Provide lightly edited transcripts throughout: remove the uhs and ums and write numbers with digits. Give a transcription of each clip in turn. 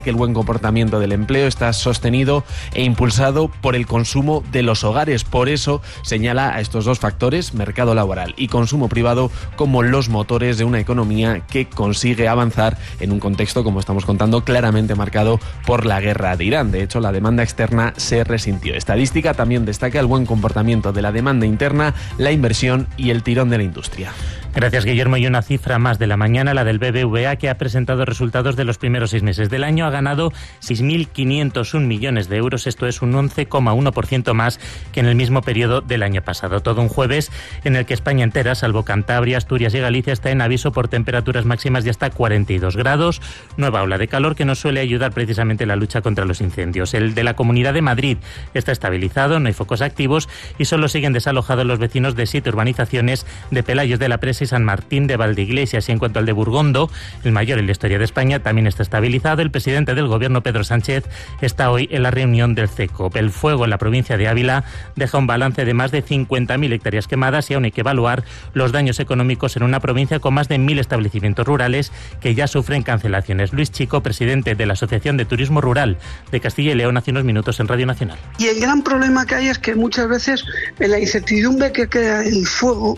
que el buen comportamiento del empleo está sostenido e impulsado por el consumo de los hogares. Por eso señala a estos dos factores, mercado laboral y consumo privado, como los motores de una economía que consigue avanzar en un contexto, como estamos contando, claramente marcado por la guerra de Irán. De hecho, la demanda externa se resintió. Estadística también destaca el buen comportamiento de la demanda interna, la inversión y el tirón de la industria. Gracias, Guillermo. Y una cifra más de la mañana, la del BBVA, que ha presentado resultados de los primeros 6 meses del año. Ha ganado 6.501 millones de euros. Esto es un 11,1% más que en el mismo periodo del año pasado. Todo un jueves en el que España entera, salvo Cantabria, Asturias y Galicia, está en aviso por temperaturas máximas de hasta 42 grados. Nueva ola de calor que nos suele ayudar precisamente en la lucha contra los incendios. El de la Comunidad de Madrid está estabilizado, no hay focos activos y solo siguen desalojados los vecinos de 7 urbanizaciones de Pelayos de la Presa y San Martín de Valdeiglesias. Y en cuanto al de Burgondo, el mayor en la historia de España, también está estabilizado. El presidente del Gobierno, Pedro Sánchez, está hoy en la reunión del CECOP. El fuego en la provincia de Ávila deja un balance de más de 50.000 hectáreas quemadas y aún hay que evaluar los daños económicos en una provincia con más de 1.000 establecimientos rurales que ya sufren cancelaciones. Luis Chico, presidente de la Asociación de Turismo Rural de Castilla y León, hace unos minutos en Radio Nacional. Y el gran problema que hay es que muchas veces la incertidumbre que crea el fuego,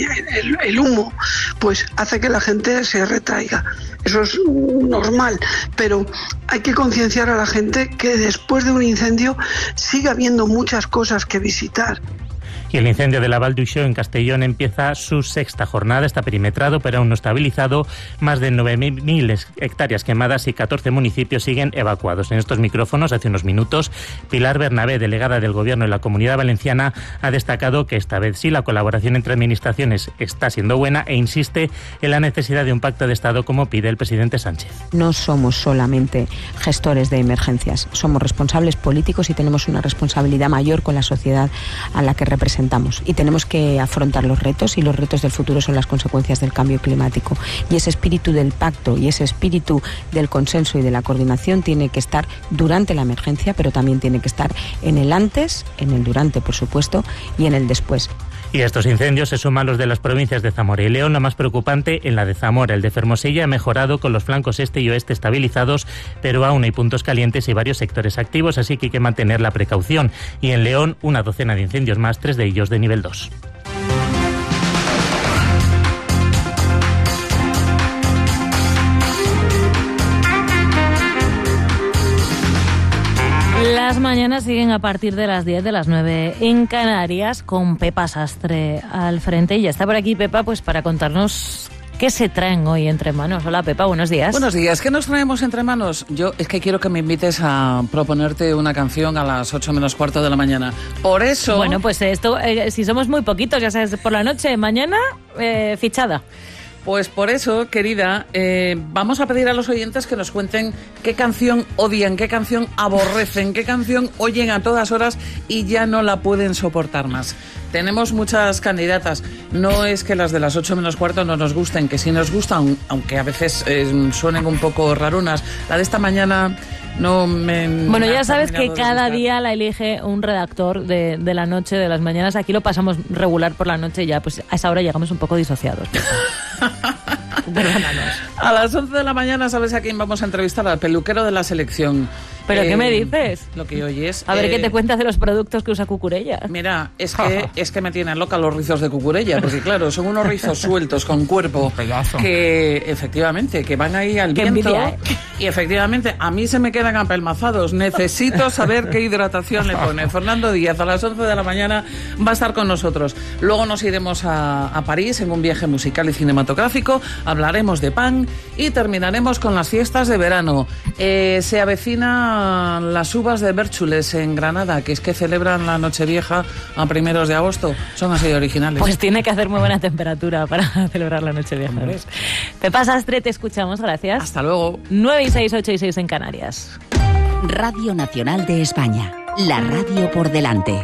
el humo, pues hace que la gente se retraiga. Eso es normal, pero hay que concienciar a la gente que después de un incendio sigue habiendo muchas cosas que visitar. Y el incendio de la Val d'Uixó en Castellón empieza su 6ª jornada. Está perimetrado, pero aún no estabilizado. Más de 9.000 hectáreas quemadas y 14 municipios siguen evacuados. En estos micrófonos, hace unos minutos, Pilar Bernabé, delegada del Gobierno en la Comunidad Valenciana, ha destacado que esta vez sí la colaboración entre administraciones está siendo buena e insiste en la necesidad de un pacto de Estado como pide el presidente Sánchez. No somos solamente gestores de emergencias, somos responsables políticos y tenemos una responsabilidad mayor con la sociedad a la que representamos. Y tenemos que afrontar los retos, y los retos del futuro son las consecuencias del cambio climático. Y ese espíritu del pacto y ese espíritu del consenso y de la coordinación tiene que estar durante la emergencia, pero también tiene que estar en el antes, en el durante, por supuesto, y en el después. Y a estos incendios se suman los de las provincias de Zamora y León. Lo más preocupante en la de Zamora. El de Fermosella ha mejorado con los flancos este y oeste estabilizados, pero aún hay puntos calientes y varios sectores activos, así que hay que mantener la precaución. Y en León, una docena de incendios más, 3 de ellos de nivel 2. Las mañanas siguen a partir de las 10, de las 9 en Canarias, con Pepa Sastre al frente. Y ya está por aquí Pepa, pues para contarnos qué se traen hoy entre manos. Hola Pepa, buenos días. Buenos días, ¿qué nos traemos entre manos? Yo es que quiero que me invites a proponerte una canción a las 8 menos cuarto de la mañana. Por eso... Bueno, pues esto, si somos muy poquitos, ya sabes, por la noche, mañana, fichada. Pues por eso, querida, vamos a pedir a los oyentes que nos cuenten qué canción odian, qué canción aborrecen, qué canción oyen a todas horas y ya no la pueden soportar más. Tenemos muchas candidatas. No es que las de las 8 menos cuarto no nos gusten, que sí nos gustan, aunque a veces suenen un poco rarunas. La de esta mañana no me... Bueno, ya sabes que cada día la elige un redactor de la noche, de las mañanas. Aquí lo pasamos regular por la noche y ya pues a esa hora llegamos un poco disociados. Perdónanos. A las 11 de la mañana, ¿sabes a quién vamos a entrevistar? Al peluquero de la selección. ¿Pero qué me dices? Lo que oyes. A ver, ¿qué te cuentas de los productos que usa Cucurella? Mira, es que me tienen loca los rizos de Cucurella, porque claro, son unos rizos sueltos con cuerpo que efectivamente, que van ahí al viento. Envidia, ¿eh? Y efectivamente, a mí se me quedan apelmazados. Necesito saber qué hidratación le pone. Fernando Díaz, a las 11 de la mañana, va a estar con nosotros. Luego nos iremos a París en un viaje musical y cinematográfico. Hablaremos de pan y terminaremos con las fiestas de verano. Se avecinan las uvas de Bérchules en Granada, que es que celebran la Nochevieja a primeros de agosto. Son así de originales. Pues tiene que hacer muy buena temperatura para celebrar la Nochevieja. Pepa Sastre, te escuchamos, gracias. Hasta luego. 9 y 6, 8 y 6 en Canarias. Radio Nacional de España. La radio por delante.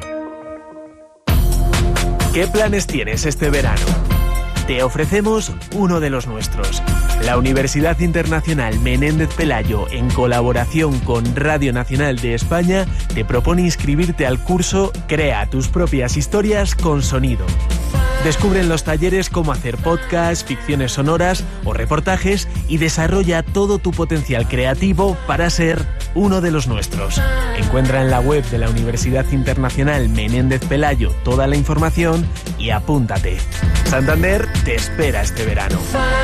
¿Qué planes tienes este verano? Te ofrecemos uno de los nuestros. La Universidad Internacional Menéndez Pelayo, en colaboración con Radio Nacional de España, te propone inscribirte al curso Crea tus propias historias con sonido. Descubre en los talleres cómo hacer podcasts, ficciones sonoras o reportajes y desarrolla todo tu potencial creativo para ser uno de los nuestros. Encuentra en la web de la Universidad Internacional Menéndez Pelayo toda la información y apúntate. Santander te espera este verano.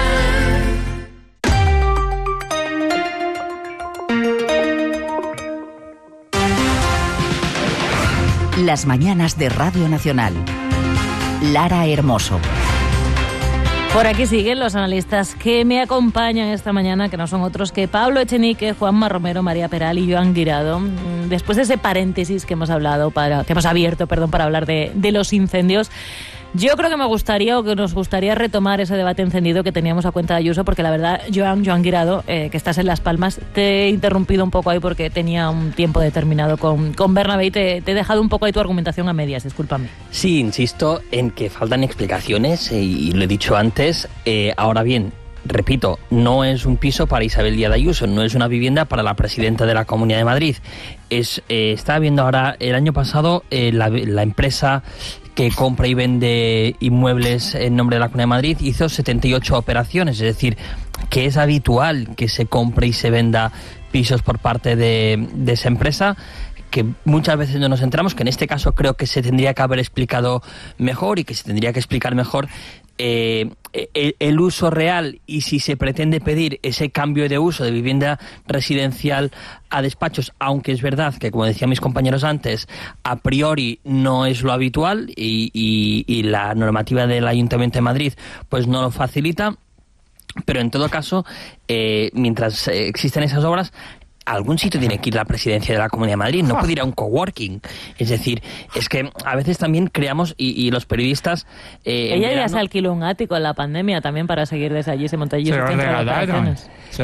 Las mañanas de Radio Nacional. Lara Hermoso. Por aquí siguen los analistas que me acompañan esta mañana, que no son otros que Pablo Echenique, Juanma Romero, María Peral y Joan Guirado. Después de ese paréntesis que hemos abierto para hablar de los incendios, yo creo que nos gustaría retomar ese debate encendido que teníamos a cuenta de Ayuso, porque la verdad, Joan Guirado, que estás en Las Palmas, te he interrumpido un poco ahí porque tenía un tiempo determinado con Bernabé y te he dejado un poco ahí tu argumentación a medias, discúlpame. Sí, insisto en que faltan explicaciones y lo he dicho antes. Ahora bien, repito, no es un piso para Isabel Díaz Ayuso, no es una vivienda para la presidenta de la Comunidad de Madrid. Estaba viendo ahora, el año pasado, la empresa que compra y vende inmuebles en nombre de la Comunidad de Madrid hizo 78 operaciones, es decir, que es habitual que se compre y se venda pisos por parte de esa empresa, que muchas veces no nos enteramos, que en este caso creo que se tendría que haber explicado mejor y que se tendría que explicar mejor el uso real, y si se pretende pedir ese cambio de uso de vivienda residencial a despachos, aunque es verdad que, como decían mis compañeros antes, a priori no es lo habitual y la normativa del Ayuntamiento de Madrid pues no lo facilita, pero en todo caso, mientras existen esas obras, a algún sitio tiene que ir la presidencia de la Comunidad de Madrid, no puede ir a un coworking. Es decir, es que a veces también creamos, y los periodistas... Ella ya se alquiló un ático en la pandemia también para seguir desde allí, se montó allí. Se lo regalaron.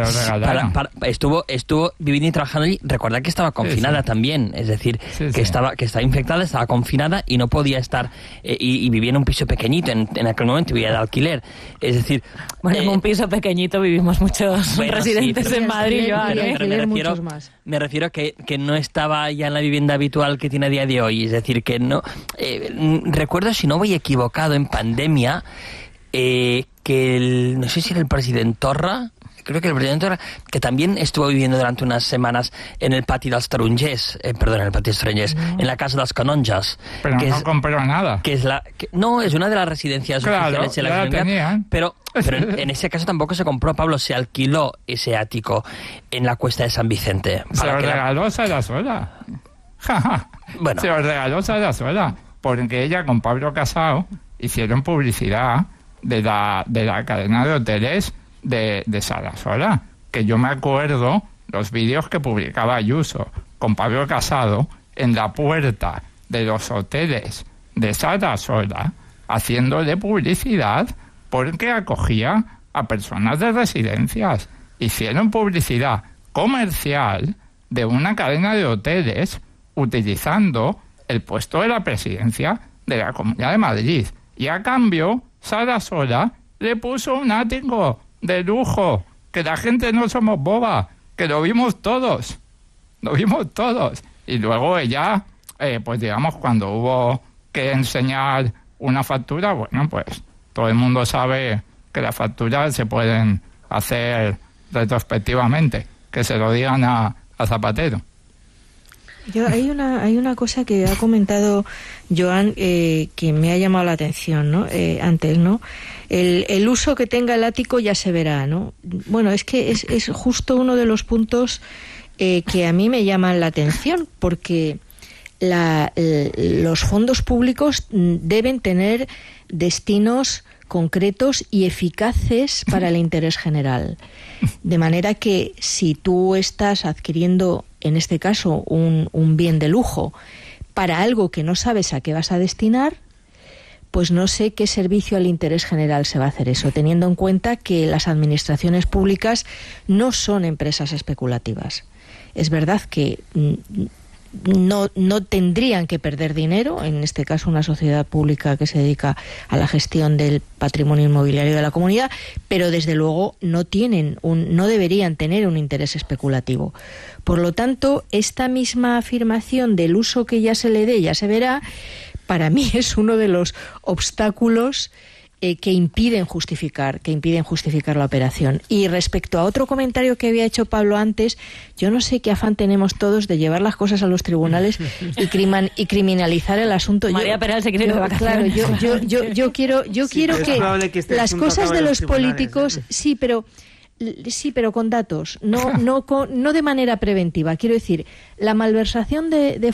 Estuvo viviendo y trabajando allí. Recordad que estaba confinada también, es decir, que estaba infectada, estaba confinada y no podía estar, y vivía en un piso pequeñito, en aquel momento vivía de alquiler. Es decir... Bueno, en un piso pequeñito vivimos muchos residentes en Madrid, pero me refiero que no estaba ya en la vivienda habitual que tiene a día de hoy. Es decir, que no... recuerdo, si no voy equivocado, en pandemia, que no sé si era el presidente Torra, creo que el presidente Torra, que también estuvo viviendo durante unas semanas en el patio dels Tarongers, en la casa de las Canonjas. Pero que no compró nada. No, es una de las residencias oficiales de la comunidad, pero en ese caso tampoco se compró, Pablo, se alquiló ese ático en la Cuesta de San Vicente. Se lo regaló Sarasola. Bueno. Se lo regaló Sarasola, porque ella con Pablo Casado hicieron publicidad de la cadena de hoteles de Sarasola, que yo me acuerdo los vídeos que publicaba Ayuso con Pablo Casado en la puerta de los hoteles de Sarasola, haciéndole publicidad porque acogía a personas de residencias. Hicieron publicidad comercial de una cadena de hoteles utilizando el puesto de la presidencia de la Comunidad de Madrid, y a cambio Sarasola le puso un ático de lujo, que la gente no somos boba, que lo vimos todos, y luego ella, pues digamos, cuando hubo que enseñar una factura, bueno, pues todo el mundo sabe que las facturas se pueden hacer retrospectivamente, que se lo digan a Zapatero. Hay una cosa que ha comentado Joan que me ha llamado la atención, ¿no? Antes, ¿no? El uso que tenga el ático ya se verá, ¿no? Bueno, es que es justo uno de los puntos que a mí me llaman la atención, porque los fondos públicos deben tener destinos concretos y eficaces para el interés general. De manera que si tú estás adquiriendo, en este caso, un bien de lujo para algo que no sabes a qué vas a destinar, pues no sé qué servicio al interés general se va a hacer eso, teniendo en cuenta que las administraciones públicas no son empresas especulativas. Es verdad que no tendrían que perder dinero, en este caso una sociedad pública que se dedica a la gestión del patrimonio inmobiliario de la comunidad, pero desde luego no deberían tener un interés especulativo. Por lo tanto, esta misma afirmación del uso que ya se le dé, ya se verá, para mí es uno de los obstáculos que impiden justificar la operación. Y respecto a otro comentario que había hecho Pablo antes, yo no sé qué afán tenemos todos de llevar las cosas a los tribunales y criminalizar el asunto. María Peral se quiere ir de vacaciones. Claro, yo quiero que las cosas de los políticos, sí, pero con datos, no de manera preventiva. Quiero decir, la malversación de